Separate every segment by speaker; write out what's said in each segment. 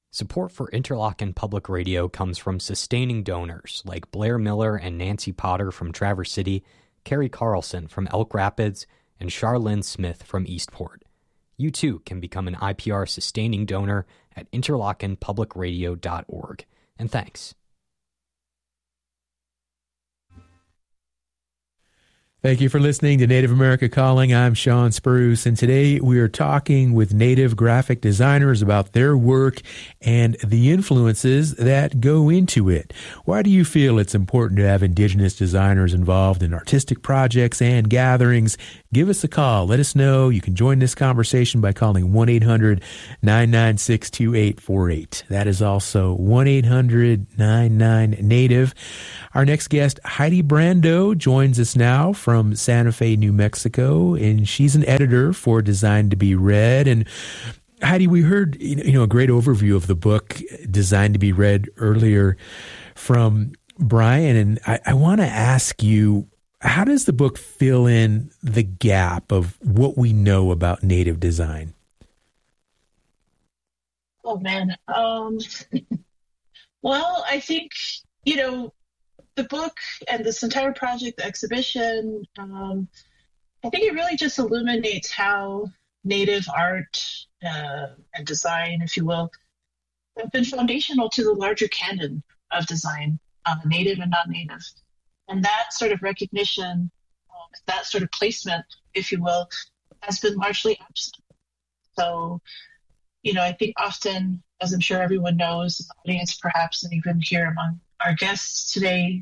Speaker 1: Support for Interlochen Public Radio comes from sustaining donors like Blair Miller and Nancy Potter from Traverse City, Carrie Carlson from Elk Rapids, and Charlene Smith from Eastport. You too can become an IPR sustaining donor at interlochenpublicradio.org. And thanks.
Speaker 2: Thank you for listening to Native America Calling. I'm Sean Spruce, and today we are talking with Native graphic designers about their work and the influences that go into it. Why do you feel it's important to have Indigenous designers involved in artistic projects and gatherings? Give us a call. Let us know. You can join this conversation by calling 1-800-996-2848. That is also 1-800-99-NATIVE. Our next guest, Heidi Brando, joins us now from Santa Fe, New Mexico, and she's an editor for Designed to Be Read. And Heidi, we heard a great overview of the book Designed to Be Read earlier from Brian, and I want to ask you, how does the book fill in the gap of what we know about Native design?
Speaker 3: Oh, man. Well, I think, the book and this entire project, the exhibition, I think it really just illuminates how Native art and design, if you will, have been foundational to the larger canon of design, Native and non-Native. And that sort of recognition, that sort of placement, if you will, has been largely absent. So, I think often, as I'm sure everyone knows, the audience perhaps, and even here among our guests today,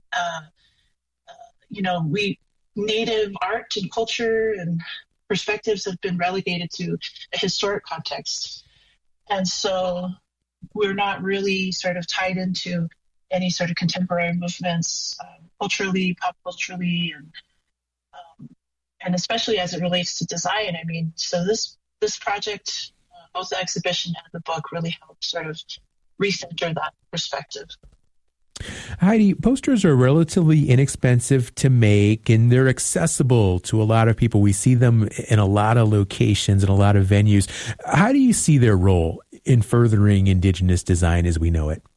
Speaker 3: Native art and culture and perspectives have been relegated to a historic context. And so we're not really sort of tied into any sort of contemporary movements, culturally, pop culturally, and especially as it relates to design. I mean, so this project, both the exhibition and the book, really helped sort of recenter that perspective.
Speaker 2: Heidi, posters are relatively inexpensive to make, and they're accessible to a lot of people. We see them in a lot of locations and a lot of venues. How do you see their role in furthering Indigenous design as we know it?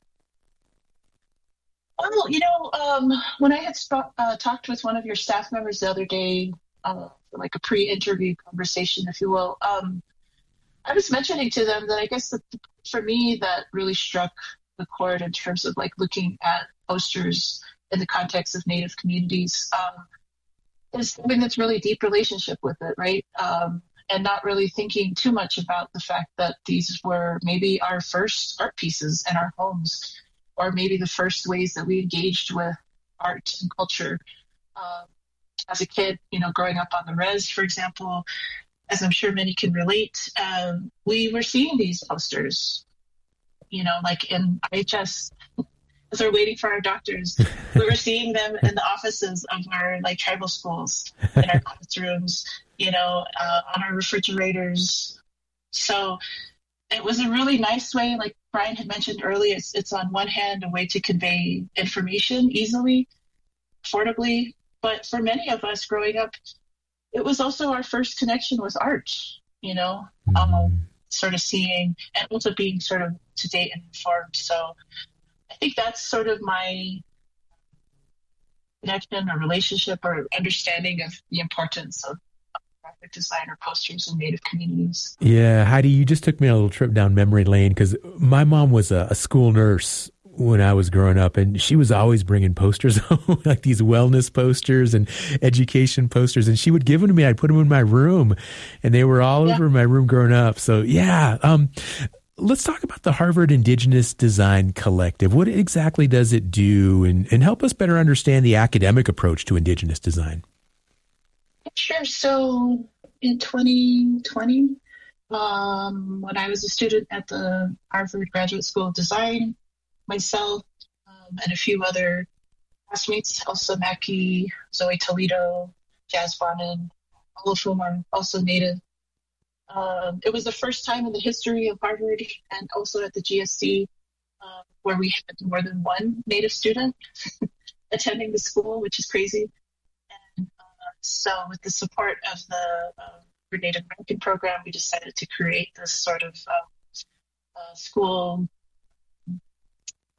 Speaker 3: Well, when I had talked with one of your staff members the other day, like a pre-interview conversation, if you will, I was mentioning to them that I guess that for me that really struck the chord in terms of like looking at posters in the context of Native communities is something that's really deep relationship with it, right? And not really thinking too much about the fact that these were maybe our first art pieces in our homes, or maybe the first ways that we engaged with art and culture. As a kid, growing up on the res, for example, as I'm sure many can relate, we were seeing these posters, like in IHS, as we're waiting for our doctors. We were seeing them in the offices of our tribal schools, in our classrooms, on our refrigerators. So it was a really nice way, like Brian had mentioned earlier, it's on one hand a way to convey information easily, affordably, but for many of us growing up, it was also our first connection with art, sort of seeing and also being sort of to date and informed. So I think that's sort of my connection or relationship or understanding of the importance of graphic design or posters in Native communities.
Speaker 2: Yeah, Heidi, you just took me on a little trip down memory lane because my mom was a school nurse when I was growing up, and she was always bringing posters home, like these wellness posters and education posters, and she would give them to me. I'd put them in my room, and they were all over my room growing up. So let's talk about the Harvard Indigenous Design Collective. What exactly does it do, and help us better understand the academic approach to Indigenous design?
Speaker 3: Sure. So in 2020, when I was a student at the Harvard Graduate School of Design, myself and a few other classmates, Elsa Mackey, Zoe Toledo, Jazz Bonin, all of whom are also Native. It was the first time in the history of Harvard and also at the GSD where we had more than one Native student attending the school, which is crazy. And so with the support of the Native American program, we decided to create this sort of school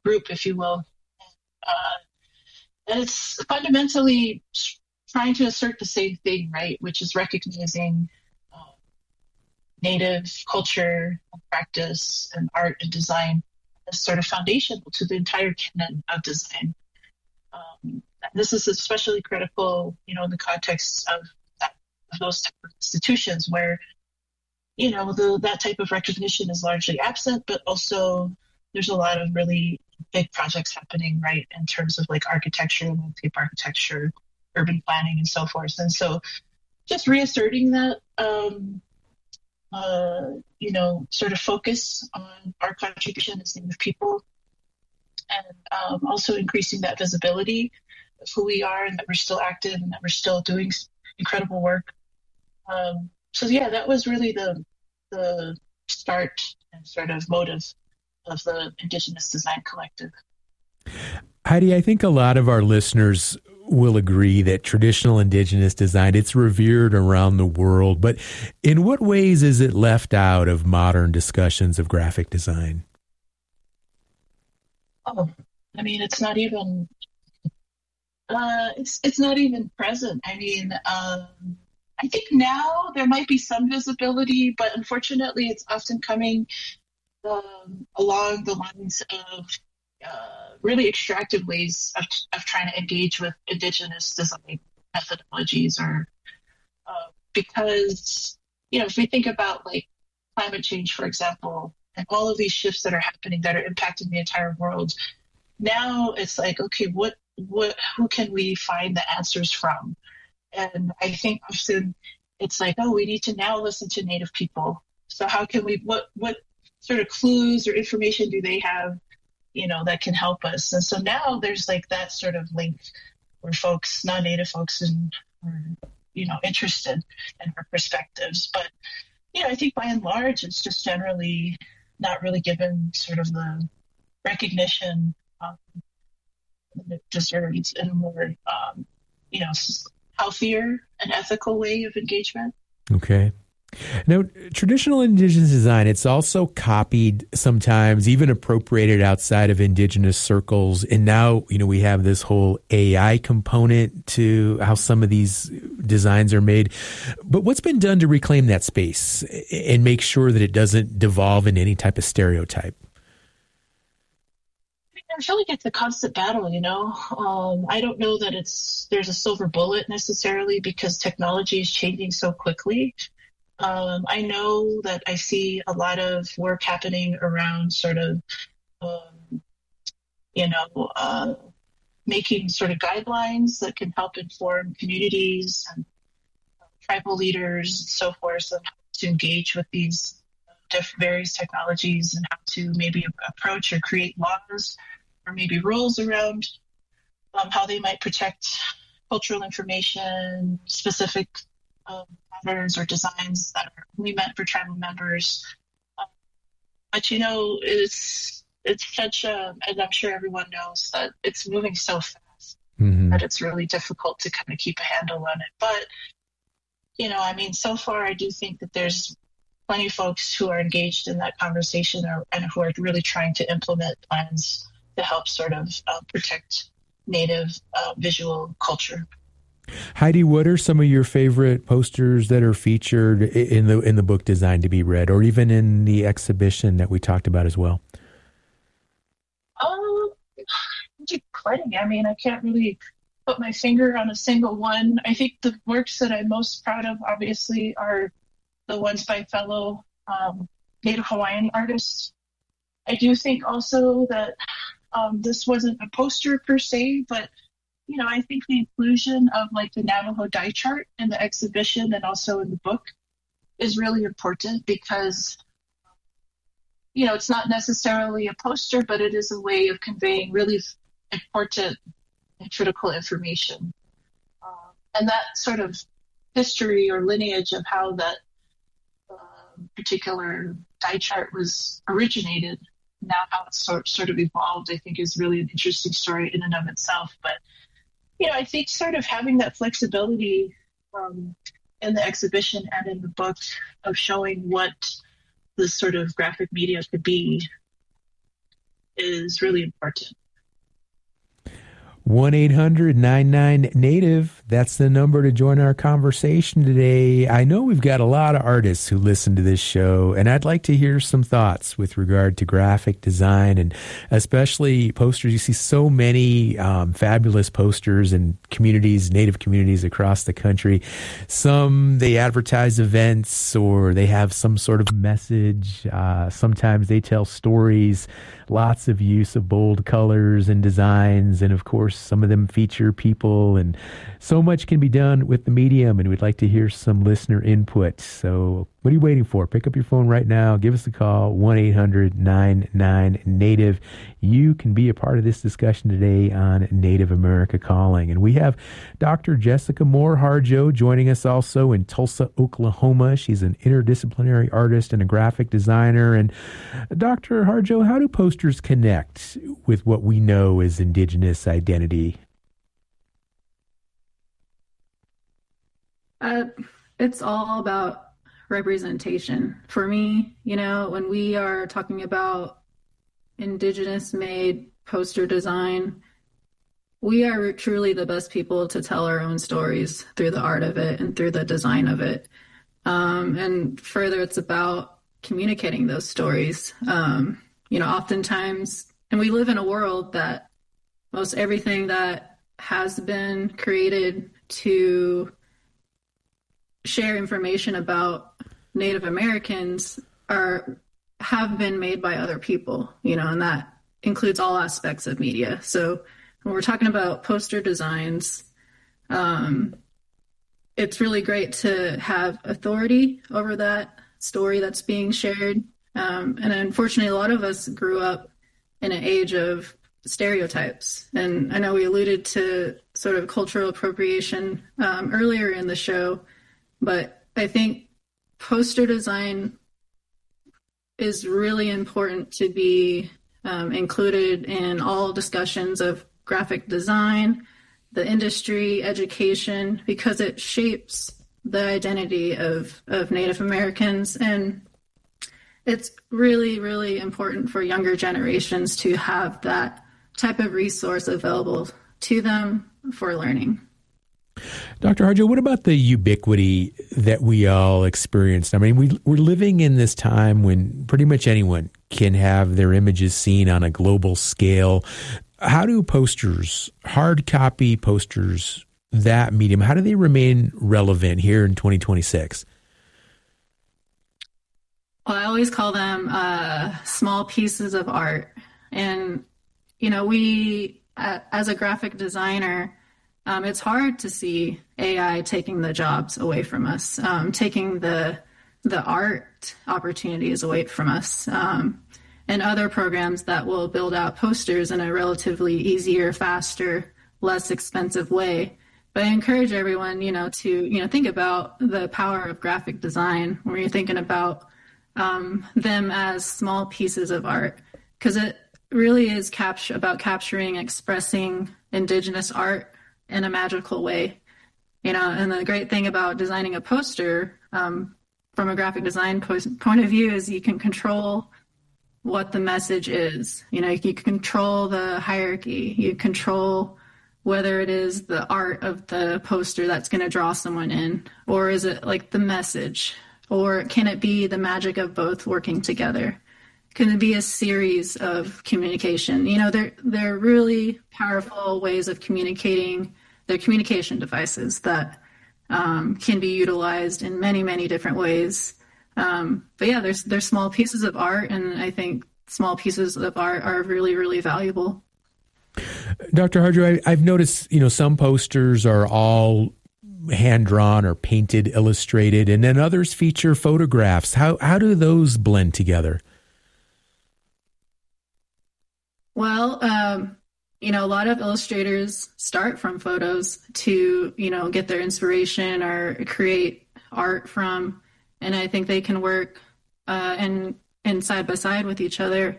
Speaker 3: group, if you will. Uh, and it's fundamentally trying to assert the same thing, right? Which is recognizing Native culture, practice, and art and design as sort of foundational to the entire canon of design. This is especially critical, in the context of those type of institutions where, that type of recognition is largely absent, but also there's a lot of really big projects happening, right, in terms of like architecture, landscape architecture, urban planning, and so forth. And so just reasserting that, sort of focus on our contribution as Native people, and also increasing that visibility of who we are and that we're still active and that we're still doing incredible work. That was really the start and sort of motive of the Indigenous Design Collective.
Speaker 2: Heidi, I think a lot of our listeners will agree that traditional Indigenous design, it's revered around the world, but in what ways is it left out of modern discussions of graphic design?
Speaker 3: Oh, I mean, it's not even it's not even present. I mean, I think now there might be some visibility, but unfortunately it's often coming along the lines of really extractive ways of trying to engage with Indigenous design methodologies, or because, if we think about like climate change, for example, and all of these shifts that are happening that are impacting the entire world, now it's like, okay, who can we find the answers from? And I think often it's like, oh, we need to now listen to Native people. So how can we, what sort of clues or information do they have, that can help us? And so now there's like that sort of link where folks, non-Native folks, are, interested in our perspectives. But, I think by and large, it's just generally not really given sort of the recognition that it deserves in a more, healthier and ethical way of engagement.
Speaker 2: Okay. Now, traditional Indigenous design, it's also copied sometimes, even appropriated outside of Indigenous circles. And now, we have this whole AI component to how some of these designs are made. But what's been done to reclaim that space and make sure that it doesn't devolve into any type of stereotype?
Speaker 3: I feel like it's a constant battle, I don't know that there's a silver bullet necessarily, because technology is changing so quickly. I know that I see a lot of work happening around sort of, making sort of guidelines that can help inform communities and tribal leaders and so forth on how to engage with these various technologies and how to maybe approach or create laws or maybe rules around how they might protect cultural information, specific patterns or designs that are only meant for tribal members. But it's such and I'm sure everyone knows that it's moving so fast that it's really difficult to kind of keep a handle on it. But, so far I do think that there's plenty of folks who are engaged in that conversation and who are really trying to implement plans to help sort of protect Native visual culture.
Speaker 2: Heidi, what are some of your favorite posters that are featured in the book Designed to Be Read, or even in the exhibition that we talked about as well?
Speaker 3: Plenty. I mean, I can't really put my finger on a single one. I think the works that I'm most proud of, obviously, are the ones by fellow Native Hawaiian artists. I do think also that this wasn't a poster per se, but I think the inclusion of like the Navajo die chart in the exhibition and also in the book is really important because, it's not necessarily a poster, but it is a way of conveying really important and critical information. And that sort of history or lineage of how that particular die chart was originated, now how it's sort of evolved, I think is really an interesting story in and of itself. But I think sort of having that flexibility in the exhibition and in the book of showing what this sort of graphic media could be is really important.
Speaker 2: 1-800-99-NATIVE. That's the number to join our conversation today. I know we've got a lot of artists who listen to this show, and I'd like to hear some thoughts with regard to graphic design and especially posters. You see so many fabulous posters in communities, Native communities across the country. Some, they advertise events or they have some sort of message. Sometimes they tell stories. Lots of use of bold colors and designs, and of course, some of them feature people, and so much can be done with the medium, and we'd like to hear some listener input. So what are you waiting for? Pick up your phone right now. Give us a call, 1-800-99-NATIVE. You can be a part of this discussion today on Native America Calling. And we have Dr. Jessica Moore Harjo joining us also in Tulsa, Oklahoma. She's an interdisciplinary artist and a graphic designer. And Dr. Harjo, how do posters connect with what we know as Indigenous identity?
Speaker 4: It's all about representation. For me, when we are talking about Indigenous-made poster design, we are truly the best people to tell our own stories through the art of it and through the design of it. And further, it's about communicating those stories. Oftentimes, and we live in a world that most everything that has been created to share information about Native Americans have been made by other people, and that includes all aspects of media. So when we're talking about poster designs, it's really great to have authority over that story that's being shared. And unfortunately, a lot of us grew up in an age of stereotypes. And I know we alluded to sort of cultural appropriation earlier in the show, but I think poster design is really important to be included in all discussions of graphic design, the industry, education, because it shapes the identity of Native Americans. And it's really, really important for younger generations to have that type of resource available to them for learning.
Speaker 2: Dr. Harjo, what about the ubiquity that we all experienced? I mean, we're living in this time when pretty much anyone can have their images seen on a global scale. How do posters, hard copy posters, that medium, how do they remain relevant here in 2026?
Speaker 4: Well, I always call them small pieces of art. And, we, as a graphic designer, it's hard to see AI taking the jobs away from us, taking the art opportunities away from us, and other programs that will build out posters in a relatively easier, faster, less expensive way. But I encourage everyone, to, think about the power of graphic design when you're thinking about them as small pieces of art, because it really is about capturing, expressing Indigenous art in a magical way, and the great thing about designing a poster from a graphic design point of view is you can control what the message is. You can control the hierarchy, you control whether it is the art of the poster that's going to draw someone in, or is it like the message, or can it be the magic of both working together? Can it be a series of communication? They're really powerful ways of communicating. They're communication devices that can be utilized in many, many different ways. But yeah, there's small pieces of art, and I think small pieces of art are really, really valuable.
Speaker 2: Dr. Harjo, I've noticed, some posters are all hand-drawn or painted, illustrated, and then others feature photographs. How do those blend together?
Speaker 4: Well, a lot of illustrators start from photos to, get their inspiration or create art from, and I think they can work and side by side with each other.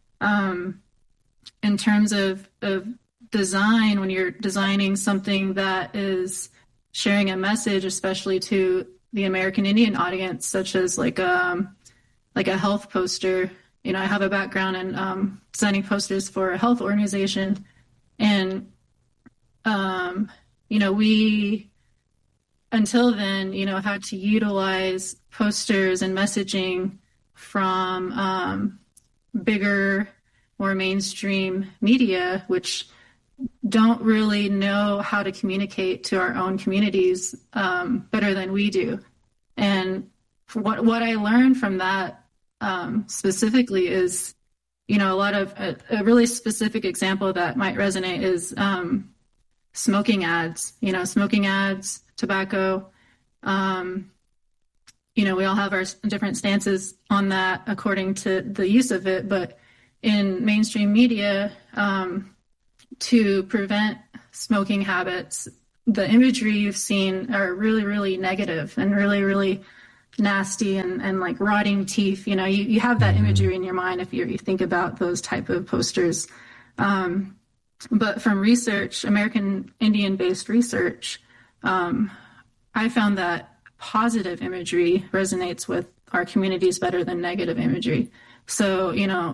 Speaker 4: In terms of design, when you're designing something that is sharing a message, especially to the American Indian audience, such as like a health poster, I have a background in designing posters for a health organization. And, we, until then, had to utilize posters and messaging from bigger, more mainstream media, which don't really know how to communicate to our own communities better than we do. And what I learned from that specifically is, a lot of a really specific example that might resonate is smoking ads, tobacco. We all have our different stances on that according to the use of it. But in mainstream media, to prevent smoking habits, the imagery you've seen are really, really negative and really, really nasty and like rotting teeth. You have that imagery in your mind if you think about those type of posters. But from research, American Indian-based research, I found that positive imagery resonates with our communities better than negative imagery. So,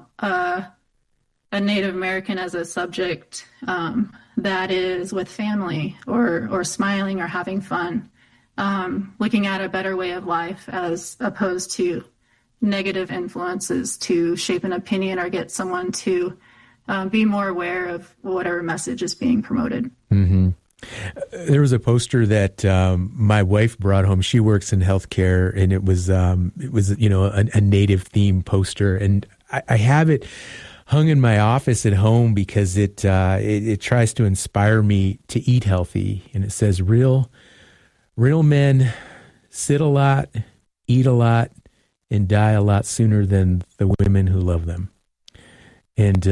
Speaker 4: a Native American as a subject that is with family or smiling or having fun, looking at a better way of life as opposed to negative influences to shape an opinion or get someone to be more aware of whatever message is being promoted.
Speaker 2: Mm-hmm. There was a poster that my wife brought home. She works in healthcare, and it was a Native theme poster, and I have it hung in my office at home because it tries to inspire me to eat healthy, and it says real men sit a lot, eat a lot, and die a lot sooner than the women who love them. And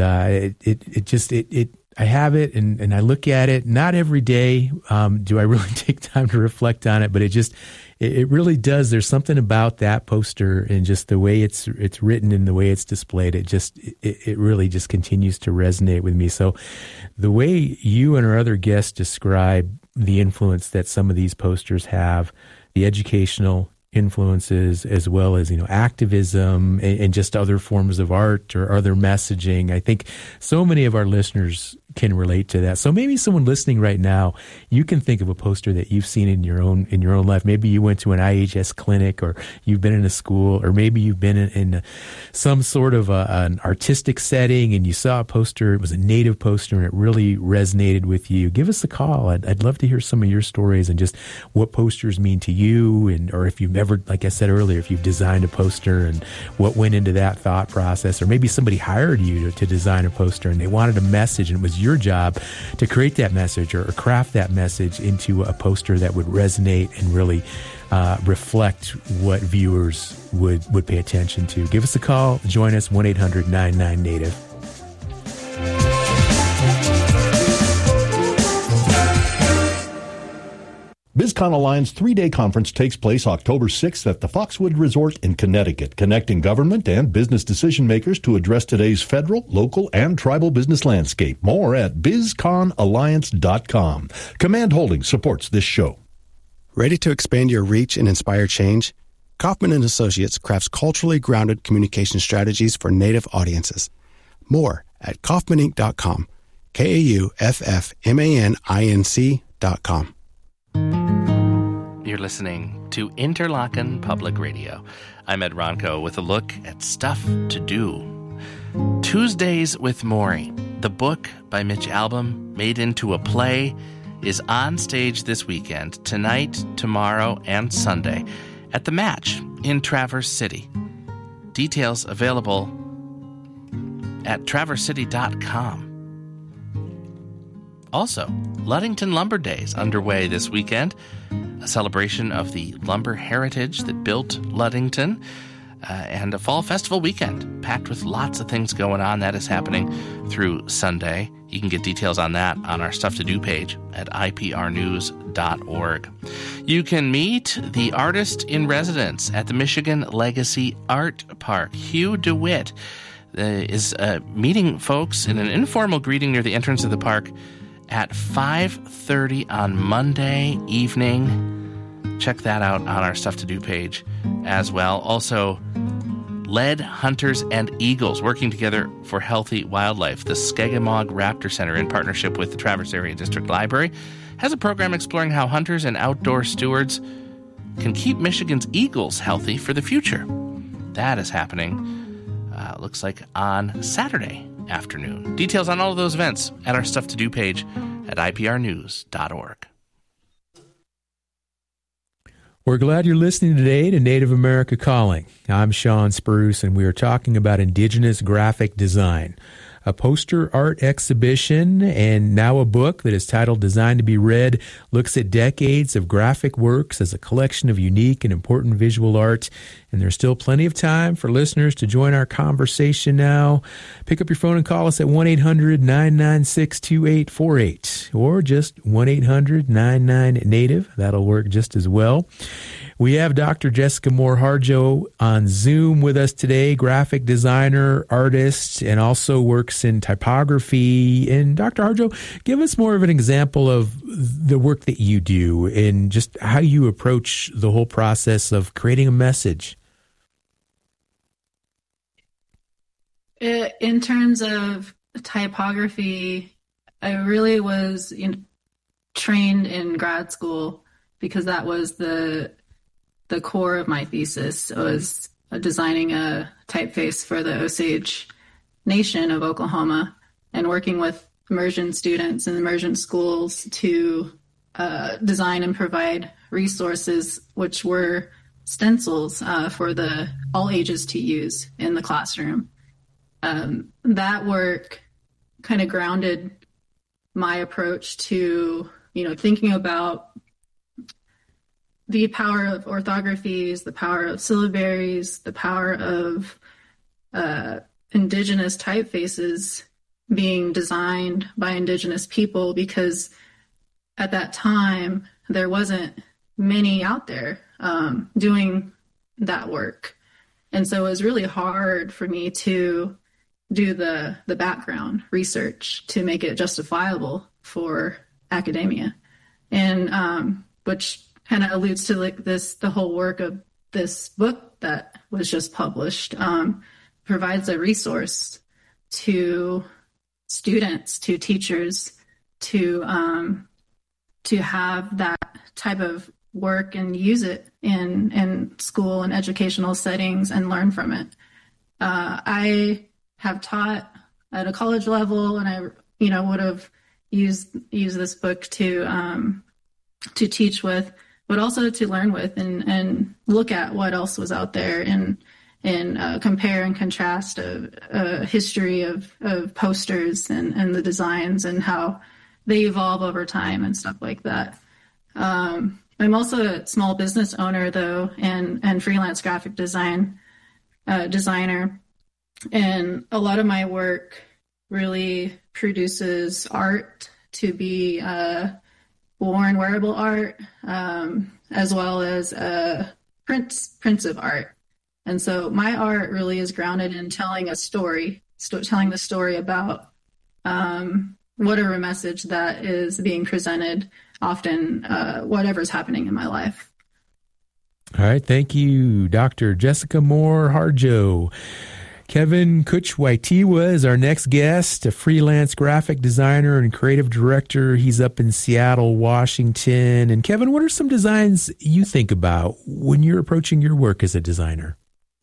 Speaker 2: I have it and I look at it. Not every day do I really take time to reflect on it, but it really does. There's something about that poster and just the way it's written and the way it's displayed. It really just continues to resonate with me. So the way you and our other guests describe the influence that some of these posters have, the educational influences as well as activism and just other forms of art or other messaging, I think so many of our listeners can relate to that. So maybe someone listening right now, you can think of a poster that you've seen in your own life. Maybe you went to an IHS clinic, or you've been in a school, or maybe you've been in some sort of an artistic setting and you saw a poster. It was a Native poster and it really resonated with you. Give us a call. I'd love to hear some of your stories and just what posters mean to you, or if you've ever, like I said earlier, if you've designed a poster and what went into that thought process, or maybe somebody hired you to design a poster and they wanted a message and it was your job to create that message or craft that message into a poster that would resonate and really reflect what viewers would pay attention to. Give us a call. Join us, 1-800-99-NATIVE.
Speaker 5: BizCon Alliance 3-day conference takes place October 6th at the Foxwood Resort in Connecticut, connecting government and business decision makers to address today's federal, local, and tribal business landscape. More at bizconalliance.com. Command Holdings supports this show.
Speaker 6: Ready to expand your reach and inspire change? Kaufman & Associates crafts culturally grounded communication strategies for Native audiences. More at kaufmaninc.com. KAUFFMANINC.com.
Speaker 7: You're listening to Interlochen Public Radio. I'm Ed Ronco with a look at stuff to do. Tuesdays with Maury, the book by Mitch Albom, made into a play, is on stage this weekend, tonight, tomorrow, and Sunday, at The Match in Traverse City. Details available at traversecity.com. Also, Ludington Lumber Days underway this weekend, a celebration of the lumber heritage that built Ludington, and a fall festival weekend packed with lots of things going on. That is happening through Sunday. You can get details on that on our Stuff to Do page at iprnews.org. You can meet the artist in residence at the Michigan Legacy Art Park. Hugh DeWitt is meeting folks in an informal greeting near the entrance of the park at 5:30 on Monday evening. Check that out on our Stuff to Do page as well. Also, Lead Hunters and Eagles, working together for healthy wildlife. The Skegimog Raptor Center, in partnership with the Traverse Area District Library, has a program exploring how hunters and outdoor stewards can keep Michigan's eagles healthy for the future. That is happening, looks like on Saturday afternoon. Details on all of those events at our Stuff to Do page at iprnews.org.
Speaker 2: We're glad you're listening today to Native America Calling. I'm Sean Spruce, and we are talking about Indigenous graphic design, a poster art exhibition, and now a book that is titled Designed to be Read, looks at decades of graphic works as a collection of unique and important visual art. And there's still plenty of time for listeners to join our conversation now. Pick up your phone and call us at 1-800-996-2848 or just 1-800-99-NATIVE. That'll work just as well. We have Dr. Jessica Moore Harjo on Zoom with us today, graphic designer, artist, and also works in typography. And Dr. Harjo, give us more of an example of the work that you do and just how you approach the whole process of creating a message.
Speaker 4: In terms of typography, I really was trained in grad school because that was the core of my thesis. Was designing a typeface for the Osage Nation of Oklahoma and working with immersion students in immersion schools to design and provide resources, which were stencils for the all ages to use in the classroom. That work kind of grounded my approach to, thinking about the power of orthographies, the power of syllabaries, the power of Indigenous typefaces being designed by Indigenous people, because at that time there wasn't many out there doing that work. And so it was really hard for me to do the background research to make it justifiable for academia. And which kind of alludes to the whole work of this book that was just published, provides a resource to students, to teachers, to have that type of work and use it in school and educational settings and learn from it. I have taught at a college level, and I, would have used this book to teach with, but also to learn with and look at what else was out there and compare and contrast a history of posters and the designs and how they evolve over time and stuff like that. I'm also a small business owner, though, and freelance graphic designer. And a lot of my work really produces art to be worn, wearable art, as well as prints of art. And so my art really is grounded in telling a story, telling the story about whatever message that is being presented, often whatever's happening in my life.
Speaker 2: All right. Thank you, Dr. Jessica Moore Harjo. Kevin Kuchwaitiwa is our next guest, a freelance graphic designer and creative director. He's up in Seattle, Washington. And Kevin, what are some designs you think about when you're approaching your work as a designer?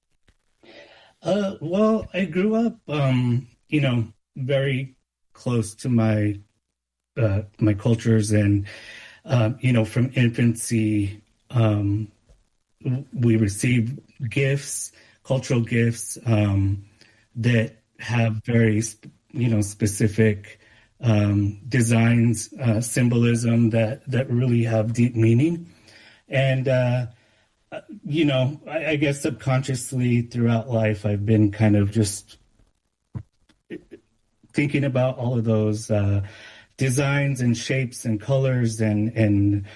Speaker 8: Well, I grew up, very close to my cultures, and from infancy, we received gifts, cultural gifts that have very, specific designs, symbolism that really have deep meaning. And, I guess subconsciously throughout life, I've been kind of just thinking about all of those designs and shapes and colors and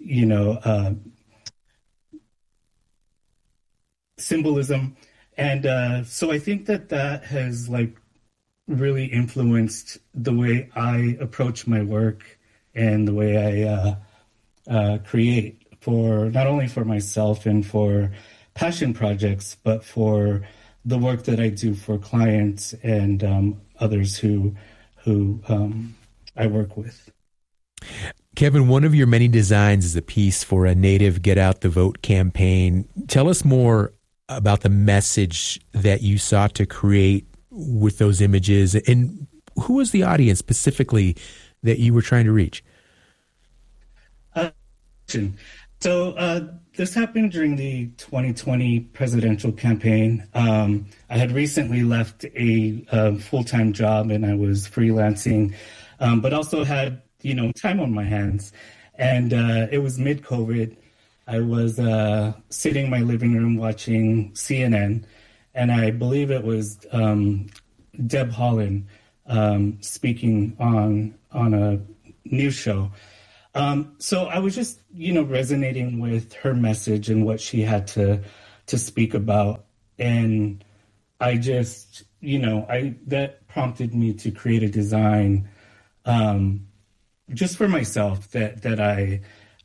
Speaker 8: symbolism. And so I think that has really influenced the way I approach my work and the way I create, for not only for myself and for passion projects, but for the work that I do for clients and others who I work with.
Speaker 2: Kevin, one of your many designs is a piece for a Native Get Out the Vote campaign. Tell us more about the message that you sought to create with those images, and who was the audience specifically that you were trying to reach?
Speaker 8: So this happened during the 2020 presidential campaign. I had recently left a full-time job and I was freelancing, but also had, time on my hands. And it was mid-COVID. I was sitting in my living room watching CNN, and I believe it was Deb Haaland speaking on a news show. So I was just, resonating with her message and what she had to speak about. And I just, that prompted me to create a design just for myself that I,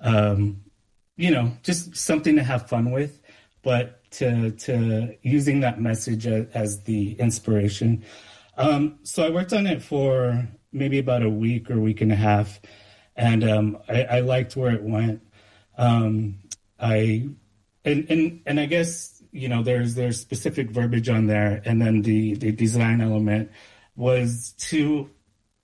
Speaker 8: just something to have fun with, but to using that message as the inspiration. So I worked on it for maybe about a week or week and a half, and I liked where it went. I guess there's specific verbiage on there, and then the design element was to